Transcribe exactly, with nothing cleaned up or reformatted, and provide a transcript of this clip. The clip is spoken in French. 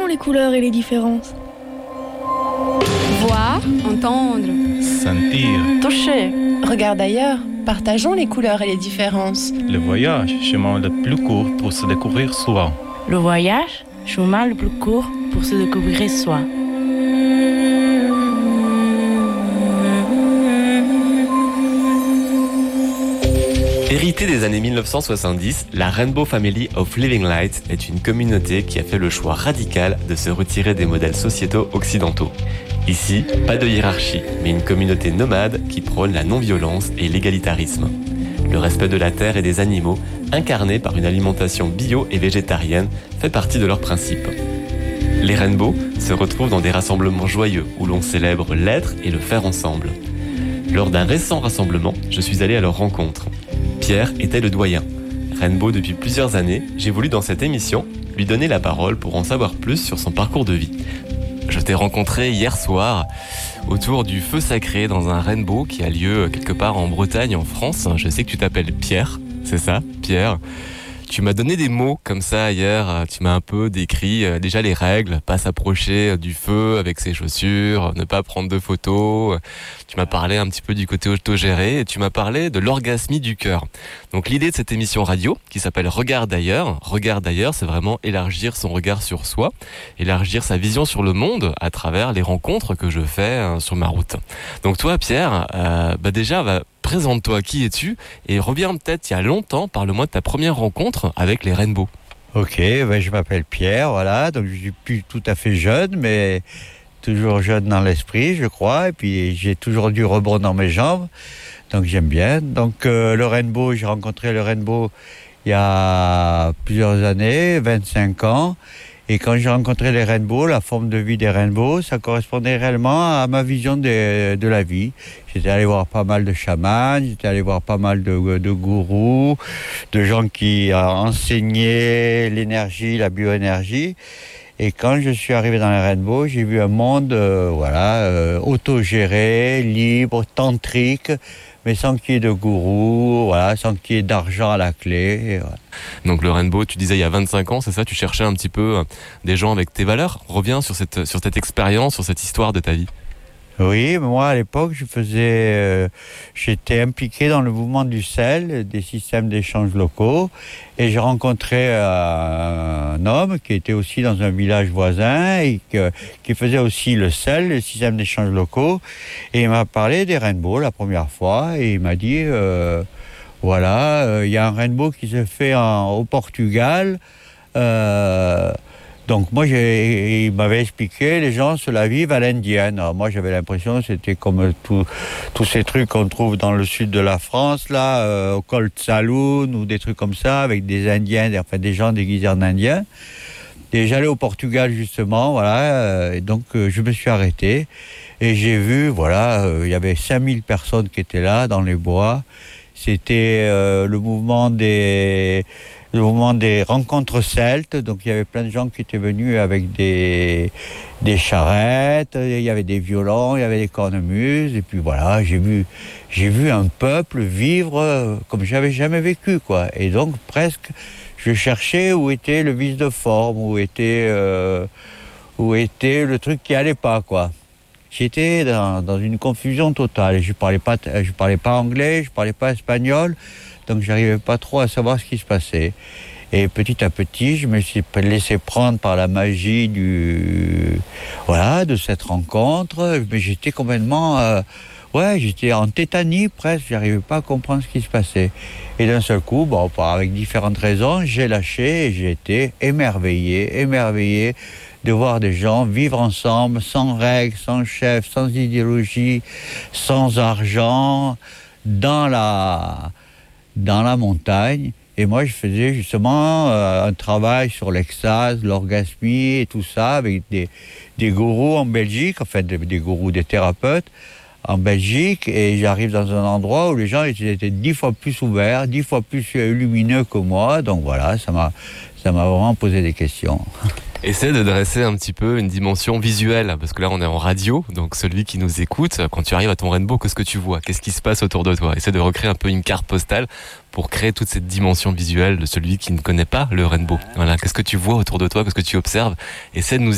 les couleurs et les différences. Voir, entendre, sentir. Toucher. Regarde ailleurs. Partageons les couleurs et les différences. Le voyage, chemin le plus court pour se découvrir soi. Le voyage, chemin le plus court pour se découvrir soi. Héritée des années mille neuf cent soixante-dix, la Rainbow Family of Living Light est une communauté qui a fait le choix radical de se retirer des modèles sociétaux occidentaux. Ici, pas de hiérarchie, mais une communauté nomade qui prône la non-violence et l'égalitarisme. Le respect de la terre et des animaux, incarné par une alimentation bio et végétarienne, fait partie de leurs principes. Les Rainbow se retrouvent dans des rassemblements joyeux où l'on célèbre l'être et le faire ensemble. Lors d'un récent rassemblement, je suis allé à leur rencontre. Pierre était le doyen. Rainbow depuis plusieurs années, j'ai voulu dans cette émission lui donner la parole pour en savoir plus sur son parcours de vie. Je t'ai rencontré hier soir autour du feu sacré dans un Rainbow qui a lieu quelque part en Bretagne, en France. Je sais que tu t'appelles Pierre, c'est ça, Pierre. Tu m'as donné des mots comme ça hier, tu m'as un peu décrit euh, déjà les règles, pas s'approcher du feu avec ses chaussures, ne pas prendre de photos. Tu m'as parlé un petit peu du côté autogéré et tu m'as parlé de l'orgasmie du cœur. Donc l'idée de cette émission radio qui s'appelle Regard d'ailleurs, Regard d'ailleurs, c'est vraiment élargir son regard sur soi, élargir sa vision sur le monde à travers les rencontres que je fais euh, sur ma route. Donc toi Pierre, euh, bah déjà va présente-toi, qui es-tu? Et reviens peut-être il y a longtemps, parle-moi de ta première rencontre avec les Rainbow. Ok, ben je m'appelle Pierre, voilà, donc je suis plus tout à fait jeune, mais toujours jeune dans l'esprit, je crois, et puis j'ai toujours du rebond dans mes jambes, donc j'aime bien. Donc euh, le Rainbow, j'ai rencontré le Rainbow il y a plusieurs années, vingt-cinq ans, et quand j'ai rencontré les Rainbow, la forme de vie des Rainbow, ça correspondait réellement à ma vision de, de la vie. J'étais allé voir pas mal de chamans, j'étais allé voir pas mal de, de gourous, de gens qui enseignaient l'énergie, la bioénergie. Et quand je suis arrivé dans les Rainbow, j'ai vu un monde euh, voilà, euh, autogéré, libre, tantrique, mais sans qu'il y ait de gourou, voilà, sans qu'il y ait d'argent à la clé. Et voilà. Donc le Rainbow, tu disais il y a vingt-cinq ans, c'est ça? Tu cherchais un petit peu des gens avec tes valeurs. Reviens sur cette, sur cette expérience, sur cette histoire de ta vie. Oui, moi à l'époque, je faisais, euh, j'étais impliqué dans le mouvement du S E L, des systèmes d'échange locaux, et j'ai rencontré euh, un homme qui était aussi dans un village voisin et que, qui faisait aussi le S E L, le système d'échange locaux, et il m'a parlé des Rainbow la première fois, et il m'a dit, euh, voilà, il euh, y a un Rainbow qui se fait en, au Portugal. Euh, Donc moi, j'ai, il m'avait expliqué, les gens se la vivent à l'indienne. Alors moi, j'avais l'impression que c'était comme tout, tous ces trucs qu'on trouve dans le sud de la France, là, euh, au Cold Saloon, ou des trucs comme ça, avec des Indiens, enfin des gens déguisés en Indiens. Et j'allais au Portugal, justement, voilà, euh, et donc euh, je me suis arrêté. Et j'ai vu, voilà, euh, il y avait cinq mille personnes qui étaient là, dans les bois. C'était euh, le mouvement des... le moment des rencontres celtes, donc il y avait plein de gens qui étaient venus avec des, des charrettes, il y avait des violons, il y avait des cornemuses, et puis voilà, j'ai vu, j'ai vu un peuple vivre comme j'avais jamais vécu, quoi. Et donc presque, je cherchais où était le vice de forme, où était, euh, où était le truc qui allait pas, quoi. J'étais dans, dans une confusion totale. Je parlais pas, je parlais pas anglais, je parlais pas espagnol. Donc j'arrivais pas trop à savoir ce qui se passait. Et petit à petit, je me suis laissé prendre par la magie du, voilà, de cette rencontre. Mais j'étais complètement, euh, ouais, j'étais en tétanie presque. J'arrivais pas à comprendre ce qui se passait. Et d'un seul coup, bon, avec différentes raisons, j'ai lâché et j'ai été émerveillé, émerveillé de voir des gens vivre ensemble, sans règles, sans chef, sans idéologie, sans argent, dans la dans la montagne. Et moi, je faisais justement euh, un travail sur l'extase, l'orgasmie et tout ça, avec des, des gourous en Belgique, enfin des, des gourous, des thérapeutes en Belgique. Et j'arrive dans un endroit où les gens étaient dix fois plus ouverts, dix fois plus lumineux que moi. Donc voilà, ça m'a, ça m'a vraiment posé des questions. Essaie de dresser un petit peu une dimension visuelle, parce que là on est en radio, donc celui qui nous écoute, quand tu arrives à ton Rainbow, qu'est-ce que tu vois? Qu'est-ce qui se passe autour de toi? Essaie de recréer un peu une carte postale pour créer toute cette dimension visuelle de celui qui ne connaît pas le Rainbow. Voilà, qu'est-ce que tu vois autour de toi? Qu'est-ce que tu observes? Essaie de nous